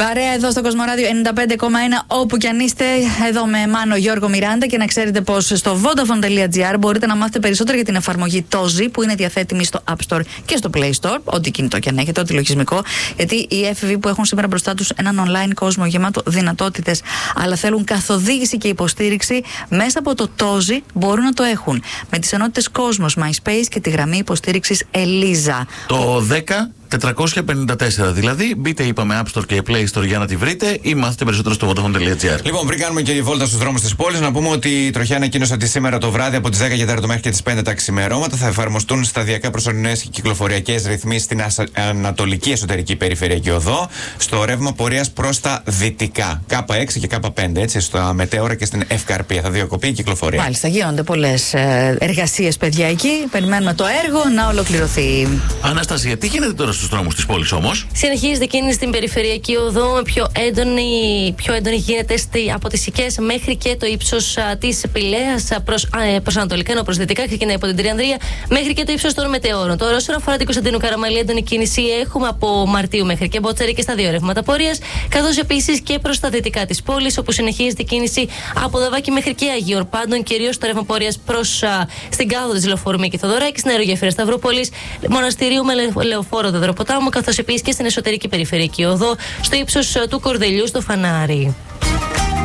Παρέα εδώ στο Κοσμοράδιο 95,1, όπου κι αν είστε, εδώ με Μάνο Γιώργο Μιράντα. Και να ξέρετε πως στο vodafone.gr μπορείτε να μάθετε περισσότερο για την εφαρμογή Tozi, που είναι διαθέτημη στο App Store και στο Play Store. Ό,τι κινητό κι αν έχετε, ό,τι λογισμικό. Γιατί οι έφηβοι που έχουν σήμερα μπροστά τους έναν online κόσμο γεμάτο δυνατότητες, αλλά θέλουν καθοδήγηση και υποστήριξη, μέσα από το Tozi μπορούν να το έχουν. Με τις ενότητες Cosmos, MySpace και τη γραμμή υποστήριξης Eliza. Το 10-454 δηλαδή. Μπείτε, είπαμε, App Store και Play Store για να τη βρείτε, ή μάθετε περισσότερο στο vodafone.gr. Λοιπόν, πριν κάνουμε και η βόλτα στους δρόμους της πόλης, να πούμε ότι η Τροχιά ανακοίνωσε ότι σήμερα το βράδυ από τις 10 και 4 μέχρι και τις 5 τα ξημερώματα θα εφαρμοστούν σταδιακά προσωρινές κυκλοφοριακές ρυθμίσεις στην Ανατολική Εσωτερική Περιφερειακή Οδό, στο ρεύμα πορείας προς τα δυτικά. K6 και K5, έτσι, στα Μετέωρα και στην Ευκαρπία. Θα διακοπεί η κυκλοφορία. Μάλιστα, γίνονται πολλές εργασίες, παιδιά, εκεί. Περιμένουμε το έργο να ολοκληρωθεί. Αναστασία, τι γίνεται τώρα στους δρόμους της πόλης όμως? Συνεχίζεται κίνηση στην Περιφερειακή Οδό, με πιο έντονη γίνεται από τις Οικές μέχρι και το ύψος της Πηλαίας προς ανατολικά, ενώ προς δυτικά ξεκινάει από την Τριανδρία μέχρι και το ύψος των Μετεώρων. Τώρα, όσον αφορά την Κωνσταντίνου Καραμαλή, έντονη κίνηση έχουμε από Μαρτίου μέχρι και Μποτσέρη και στα δύο ρεύματα πορείας, καθώς επίσης και προς τα δυτικά της πόλης, όπου συνεχίζεται η κίνηση από Δαβάκη μέχρι και Αγίων Πάντων, κυρίως στο ρεύμα πορείας προς στην κάδο της Λεωφόρου Μίκη Θοδωράκη, στην αερογέφυρα Σταυρούπολης, Μοναστηρίου με Λεωφόρο Δεδροποτάμου, καθώς επίσης και στην εσωτερική Περιφερειακή Οδό, στο ύψος του Κορδελιού στο Φανάρι.